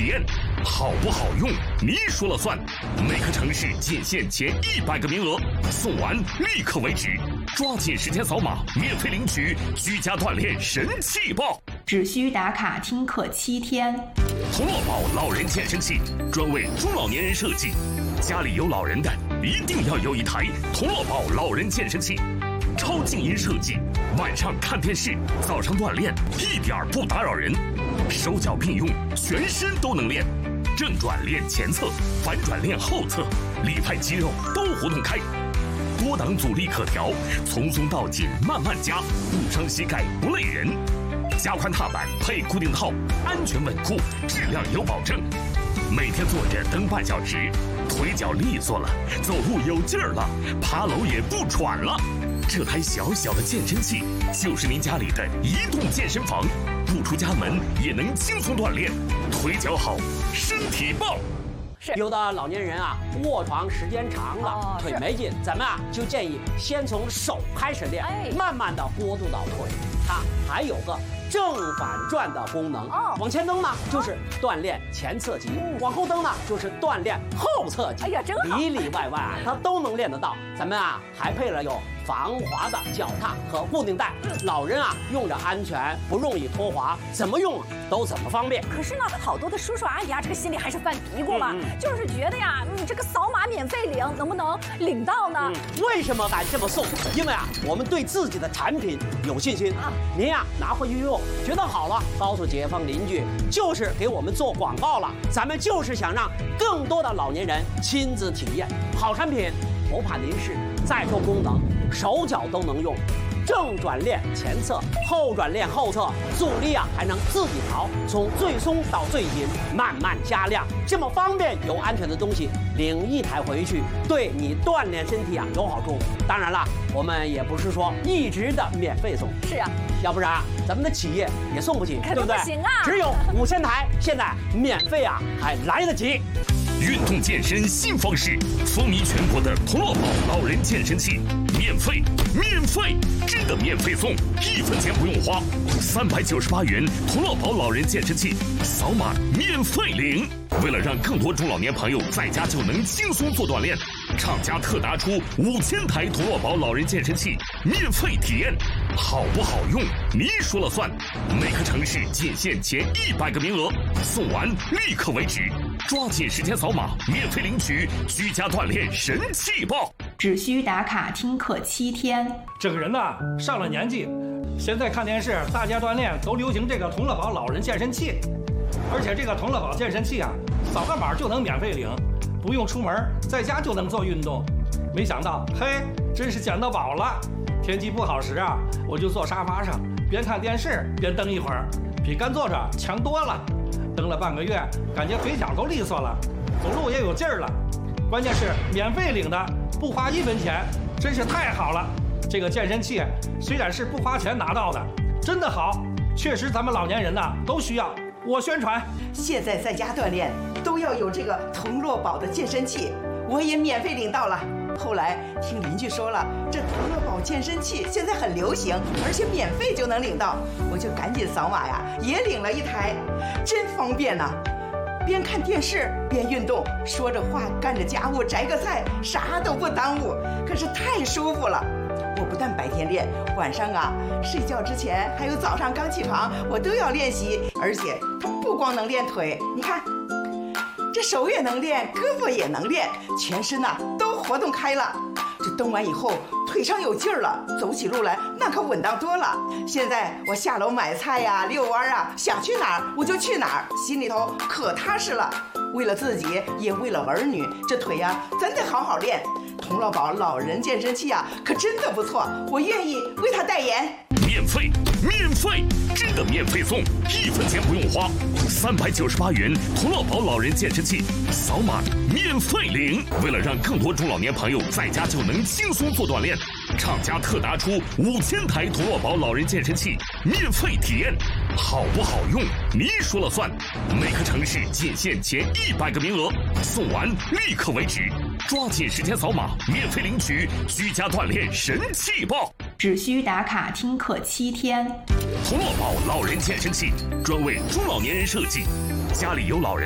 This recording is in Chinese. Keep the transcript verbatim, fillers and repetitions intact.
验，好不好用你说了算。每个城市仅限前一百个名额，送完立刻为止，抓紧时间扫码免费领取居家锻炼神器报， 只需打卡听课七天。 童乐宝老人健身器专为中老年人设计，家里有老人的一定要有一台童乐宝老人健身器，超静音设计，晚上看电视，早上锻炼一点不打扰人，手脚并用，全身都能练，正转练前侧，反转练后侧，里派肌肉都活动开，多档阻力可调，从松到紧慢慢加，不伤膝盖不累人。加宽踏板配固定套，安全稳固，质量有保证。每天坐着蹬半小时，腿脚利索了，走路有劲儿了，爬楼也不喘了。这台小小的健身器就是您家里的移动健身房，不出家门也能轻松锻炼，腿脚好，身体棒。 有的老年人啊，卧床时间长了，哦、腿没劲，咱们啊就建议先从手开始练，哎、慢慢的过渡到腿。它还有个正反转的功能，哦、往前蹬呢就是锻炼前侧肌，嗯、往后蹬呢就是锻炼后侧肌。哎呀，真好！里里外外啊，它都能练得到。咱们啊还配了有防滑的脚踏和固定带，嗯、老人啊用着安全，不容易脱滑，怎么用都怎么方便。 可是呢，好多的叔叔阿姨啊，这个心里还是犯嘀咕嘛，嗯嗯、就是觉得呀，你这个扫码免费领，能不能领到呢？ 嗯、为什么敢这么送？因为啊，我们对自己的产品有信心。啊、您呀拿回去用，觉得好了，告诉街坊邻居，就是给我们做广告了。咱们就是想让更多的老年人亲自体验好产品，不怕您是再多功能，手脚都能用。正转练前侧，后转练后侧，阻力啊还能自己调，从最松到最紧，慢慢加量，这么方便又安全的东西，领一台回去，对你锻炼身体啊有好处。当然了，我们也不是说一直的免费送， 是啊， 要不然咱们的企业也送不起，对不对？ 不行啊， 只有五千台，现在免费啊还来得及。 运动健身新方式，风靡全国的童乐宝老人健身器，免费，免费，真的免费送，一分钱不用花，三百九十八元童乐宝老人健身器，扫码免费领。为了让更多中老年朋友在家就能轻松做锻炼，厂家特拿出五千台童乐宝老人健身器免费体验，好不好用你说了算。每个城市仅限前一百个名额，送完立刻为止，抓紧时间扫码免费领取居家锻炼神器报， 只需打卡听课七天。 这个人呢上了年纪，现在看电视在家锻炼都流行这个童乐宝老人健身器，而且这个童乐宝健身器啊，扫个码就能免费领，不用出门，在家就能做运动。没想到，嘿，真是捡到宝了！天气不好时啊，我就坐沙发上，边看电视边蹬一会儿，比干坐着强多了。蹬了半个月，感觉腿脚都利索了，走路也有劲儿了。关键是免费领的，不花一分钱，真是太好了。这个健身器虽然是不花钱拿到的，真的好，确实咱们老年人呐都需要。我宣传， 现在在家锻炼都要有这个童乐宝的健身器，我也免费领到了。后来听邻居说了，这童乐宝健身器现在很流行，而且免费就能领到，我就赶紧扫码呀，也领了一台，真方便呐！边看电视边运动，说着话干着家务，摘个菜，啥都不耽误，可是太舒服了。我不但白天练，晚上啊睡觉之前还有早上刚起床，我都要练习。而且它不光能练腿，你看这手也能练，胳膊也能练，全身呐、啊、都活动开了。这蹬完以后腿上有劲儿了，走起路来那可稳当多了。现在我下楼买菜呀、遛弯啊，想去哪儿我就去哪儿，心里头可踏实了。为了自己也为了儿女，这腿呀、啊、真得好好练。童乐宝老人健身器啊，可真的不错，我愿意为他代言。 免费，免费，真的免费送，一分钱不用花，三百九十八元童乐宝老人健身器，扫码免费领。为了让更多中老年朋友在家就能轻松做锻炼，厂家特拿出五千台童乐宝老人健身器免费体验，好不好用你说了算。每个城市仅限前一百个名额，送完立刻为止，抓紧时间扫码免费领取居家锻炼神器报， 只需打卡听课七天。 童乐宝老人健身器专为中老年人设计，家里有老人